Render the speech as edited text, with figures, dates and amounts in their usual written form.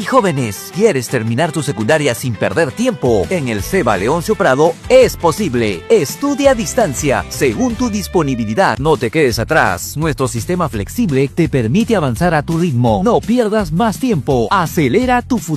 jóvenes, ¿quieres terminar tu secundaria sin perder tiempo? En el CEBA Leoncio Prado es posible. Estudia a distancia, según tu disponibilidad. No te quedes atrás. Nuestro sistema flexible te permite avanzar a tu ritmo. No pierdas más tiempo. Acelera tu futuro.